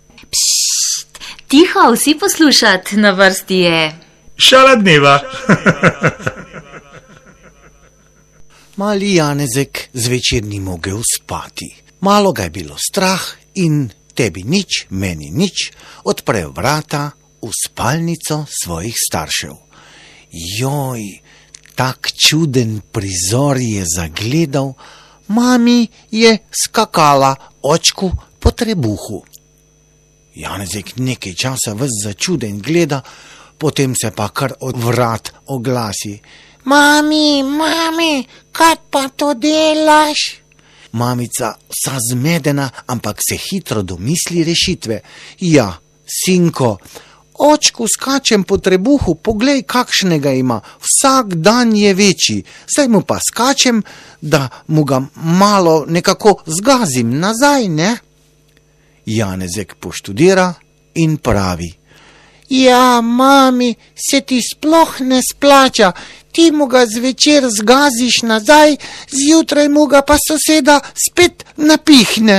Pšt, tiho, vsi poslušat, na vrsti je Šala dneva. Mali Janezek zvečer ni mogel spati. Malo ga je bilo strah in tebi nič, meni nič, odprel vrata v spalnico svojih staršev. Joj, tak čuden prizor je zagledal. Mami je skakala očku po trebuhu. Janezek nekaj časa ves začuden gleda, potem se pa kar od vrat oglasi. Mami, kaj pa to delaš? Mamica vsa zmedena, ampak se hitro domisli rešitve. Ja, sinko, očku skačem po trebuhu, poglej, kakšnega ima, vsak dan je večji, zdaj mu pa skačem, da mu ga malo nekako zgazim nazaj, ne? Janezek poštudira in pravi. Ja, mami, se ti sploh ne splača, ti mu ga zvečer zgaziš nazaj, zjutraj mu ga pa soseda spet napihne.